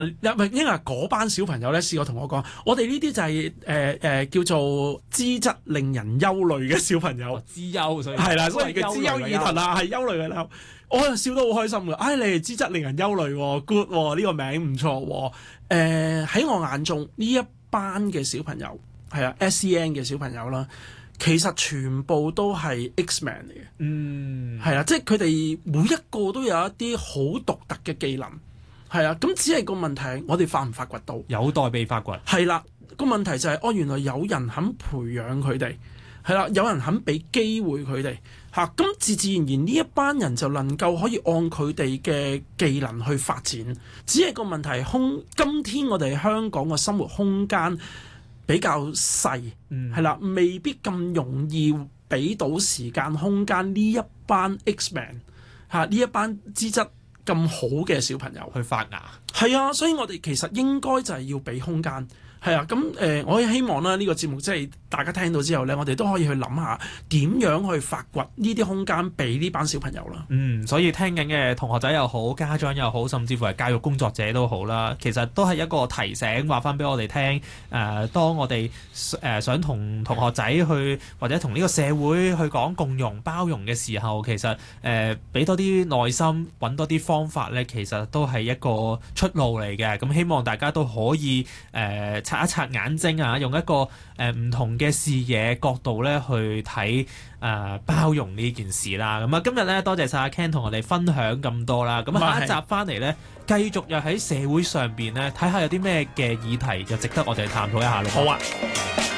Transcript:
因為嗰班小朋友咧試過同我講，我哋呢啲就係叫做資質令人憂慮嘅小朋友， 資優所以係啦，所以叫資優兒童啦，係憂慮嘅憂。我又笑得好開心㗎，你哋資質令人憂慮喎 ，good 喎，呢個名唔錯喎。喺我眼中呢一班嘅小朋友係啊 SEN 嘅小朋友啦，其實全部都係 X-Man 嚟嘅，係啦，即係佢哋每一個都有一啲好獨特嘅技能。係啊，咁只係個問題，我哋發唔發掘到？ 有待被發掘。 係啦，個問題就係，原來有人肯培養佢哋，係啦，有人肯俾機會佢哋，咁自自然然呢一班人就能夠可以按佢哋嘅技能去發展。只係個問題，今天我哋香港嘅生活空間比較細，係啦，未必咁容易俾到時間空間呢一班 X-Man 呢一班資質咁好嘅小朋友去發芽， 係啊，所以我哋其實應該就係要俾空間，係啊，咁我希望啦呢個節目即係大家聽到之後呢，我哋都可以去諗下點樣去發掘呢啲空間俾呢班小朋友啦。 所以聽緊嘅同學仔又好，家長又好，甚至乎係教育工作者都好啦，其實都係一個提醒，話翻俾我哋聽。當我哋想同同學仔去或者同呢個社會去講共融包容嘅時候，其實俾多啲耐心，揾多啲方法呢，其實都係一個出路嚟嘅。咁希望大家都可以擦一擦眼睛啊，用一個唔同嘅視野角度咧去睇包容呢件事啦。咁啊，今日咧多謝晒阿 Ken 同我哋分享咁多啦。咁下一集翻嚟咧，繼續又喺社會上邊咧睇下有啲咩嘅議題又值得我哋探討一下咯。 好啊。